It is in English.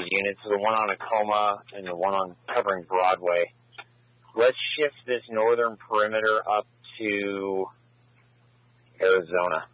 units, the one on Acoma and the one on covering Broadway. Let's shift this northern perimeter up to Arizona.